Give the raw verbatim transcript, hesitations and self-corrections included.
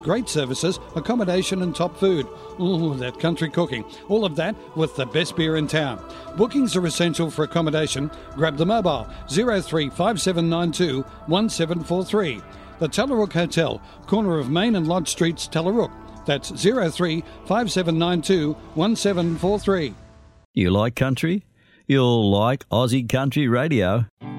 Great services, accommodation and top food. Ooh, that country cooking. All of that with the best beer in town. Bookings are essential for accommodation. Grab the mobile zero three five seven nine two one seven four three. The Tallarook Hotel, corner of Main and Lodge Streets, Tallarook. That's zero three five seven nine two one seven four three. You like country? You'll like Aussie Country Radio.